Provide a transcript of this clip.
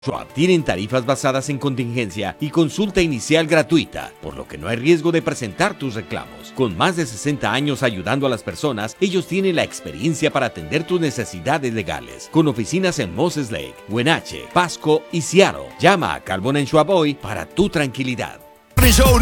Schwab tienen tarifas basadas en contingencia y consulta inicial gratuita, por lo que no hay riesgo de presentar tus reclamos. Con más de 60 años ayudando a las personas, ellos tienen la experiencia para atender tus necesidades legales. Con oficinas en Moses Lake, Wenatchee, Pasco y Seattle. Llama a Calvin & Schwab hoy para tu tranquilidad.